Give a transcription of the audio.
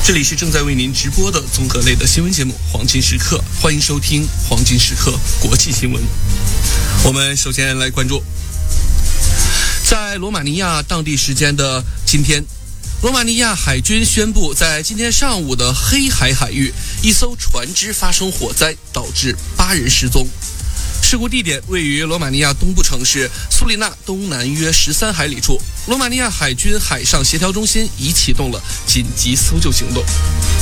这里是正在为您直播的综合类的新闻节目《黄金时刻》，欢迎收听《黄金时刻》国际新闻。我们首先来关注，在罗马尼亚当地时间的今天，罗马尼亚海军宣布，在今天上午的黑海海域，一艘船只发生火灾，导致8人失踪。事故地点位于罗马尼亚东部城市苏里纳东南约13海里处。罗马尼亚海军海上协调中心已启动了紧急搜救行动。